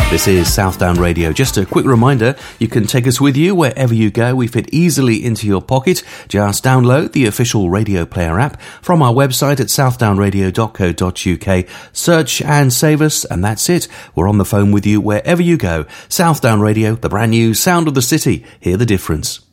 This is Southdown Radio. Just a quick reminder, you can take us with you wherever you go. We fit easily into your pocket. Just download the official Radio Player app from our website at southdownradio.co.uk. Search and save us, and that's it. We're on the phone with you wherever you go. Southdown Radio, the brand new sound of the city. Hear the difference.